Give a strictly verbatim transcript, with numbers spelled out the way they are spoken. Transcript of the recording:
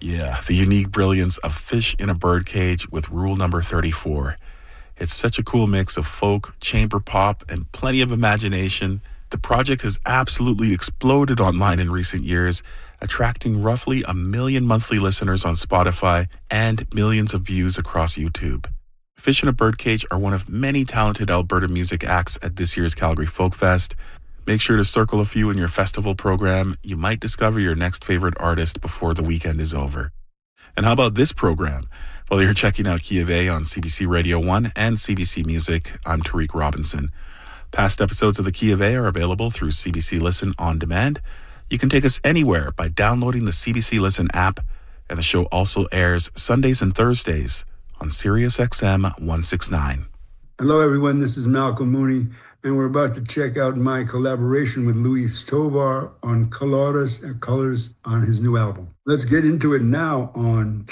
Yeah, the unique brilliance of Fish in a Birdcage with Rule Number thirty-four. It's such a cool mix of folk, chamber pop, and plenty of imagination. The project has absolutely exploded online in recent years, attracting roughly a million monthly listeners on Spotify and millions of views across YouTube. Fish in a Birdcage are one of many talented Alberta music acts at this year's Calgary Folk Fest. Make sure to circle a few in your festival program. You might discover your next favorite artist before the weekend is over. And how about this program? While you're checking out Key of A on C B C Radio one and C B C Music, I'm Tariq Robinson. Past episodes of the Key of A are available through C B C Listen On Demand. You can take us anywhere by downloading the C B C Listen app, and the show also airs Sundays and Thursdays on Sirius X M one sixty-nine. Hello everyone, this is Malcolm Mooney, and we're about to check out my collaboration with Luis Tovar on Colores and Colors on his new album. Let's get into it now on